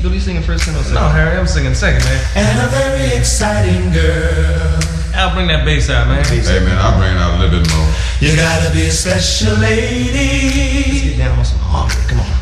Philly singing first and second? No, Harry, I'm singing second, man. And a very exciting girl. Al, bring that bass out, man. Hey man, I'll bring it out a little bit more. You gotta be a special lady. Let's get down on some harmony. Come on.